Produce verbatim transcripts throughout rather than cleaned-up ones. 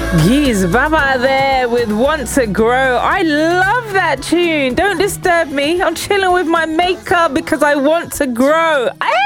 Yeez, Baba there with Want to Grow. I love that tune. Don't disturb me. I'm chilling with my makeup because I want to grow.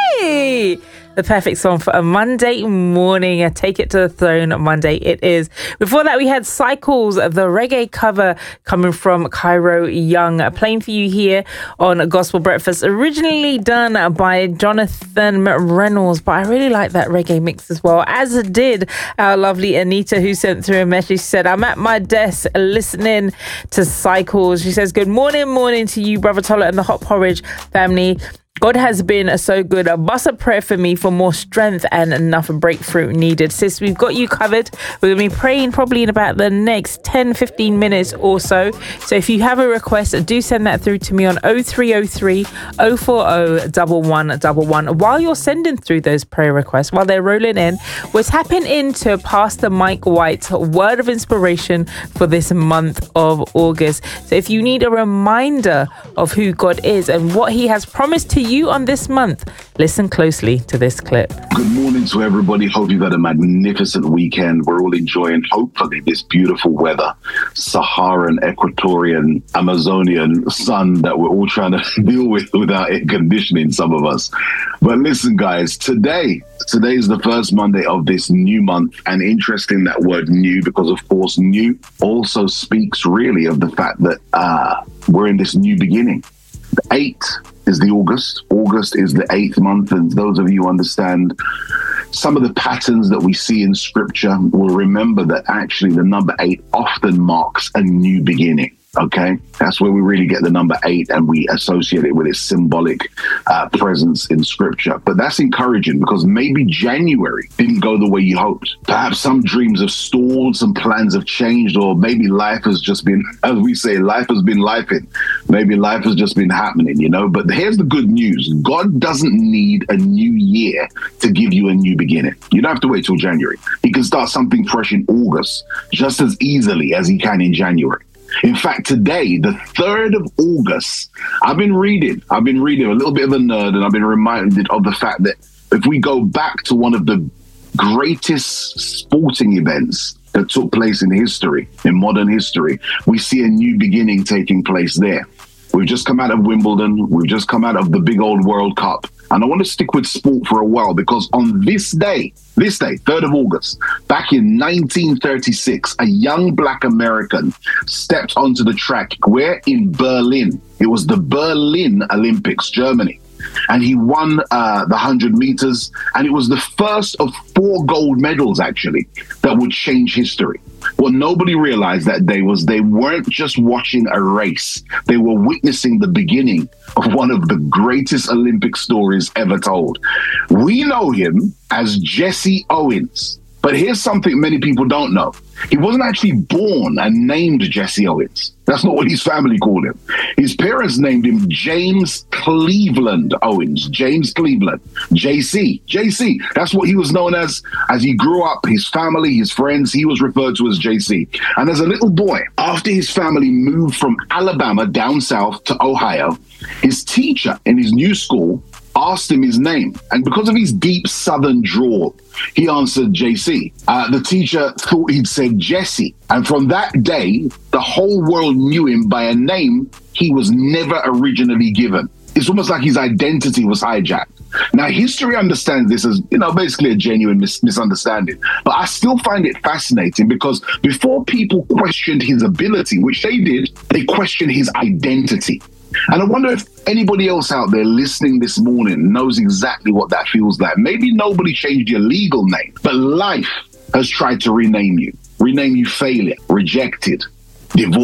Hey! The perfect song for a Monday morning. A Take It to the Throne Monday it is. Before that, we had Cycles, the reggae cover coming from Cairo Young, playing for you here on Gospel Breakfast. Originally done by Jonathan Reynolds, but I really like that reggae mix as well, as did our lovely Anita, who sent through a message. She said, I'm at my desk listening to Cycles. She says, good morning, morning to you, Brother Toller and the Hot Porridge family. God has been so good. A bust of prayer for me for more strength and enough breakthrough needed. Sis, we've got you covered. We're going to be praying probably in about the next ten, fifteen minutes or so. So if you have a request, do send that through to me on oh three oh three, oh four oh, one one one one. While you're sending through those prayer requests, while they're rolling in, we're tapping into Pastor Mike White's word of inspiration for this month of August. So if you need a reminder of who God is and what he has promised to you on this month, listen closely to this clip. Good morning to everybody. Hope you've had a magnificent weekend. We're all enjoying, hopefully, this beautiful weather, Saharan, Equatorian, Amazonian sun that we're all trying to deal with without air conditioning, some of us. But listen, guys, today, today is the first Monday of this new month. And interesting, that word new, because of course, new also speaks really of the fact that uh, we're in this new beginning. The eighth is the August. August is the eighth month. And those of you who understand some of the patterns that we see in scripture will remember that actually the number eight often marks a new beginning. Okay, that's where we really get the number eight and we associate it with its symbolic uh, presence in scripture. But that's encouraging because maybe January didn't go the way you hoped. Perhaps some dreams have stalled, some plans have changed, or maybe life has just been, as we say, life has been lifing. Maybe life has just been happening, you know. But here's the good news. God doesn't need a new year to give you a new beginning. You don't have to wait till January. He can start something fresh in August just as easily as he can in January. In fact, today, the third of August, I've been reading, I've been reading a little bit of a nerd, and I've been reminded of the fact that if we go back to one of the greatest sporting events that took place in history, in modern history, we see a new beginning taking place there. We've just come out of Wimbledon. We've just come out of the big old World Cup. And I want to stick with sport for a while because on this day, this day, third of August, back in nineteen thirty-six, a young black American stepped onto the track. Where? In Berlin. It was the Berlin Olympics, Germany. And he won uh, the one hundred meters. And it was the first of four gold medals, actually, that would change history. What nobody realized that day was they weren't just watching a race. They were witnessing the beginning of one of the greatest Olympic stories ever told. We know him as Jesse Owens. But here's something many people don't know. He wasn't actually born and named Jesse Owens. That's not what his family called him. His parents named him James Cleveland Owens. James Cleveland. J C. J C. That's what he was known as. As he grew up, his family, his friends, he was referred to as J C. And as a little boy, after his family moved from Alabama down south to Ohio, his teacher in his new school asked him his name. And because of his deep southern drawl, he answered J C. Uh, the teacher thought he'd said Jesse. And from that day, the whole world knew him by a name he was never originally given. It's almost like his identity was hijacked. Now, history understands this as, you know, basically a genuine mis- misunderstanding. But I still find it fascinating because before people questioned his ability, which they did, they questioned his identity. And I wonder if anybody else out there listening this morning knows exactly what that feels like. Maybe nobody changed your legal name, but life has tried to rename you, rename you failure, rejected, divorced.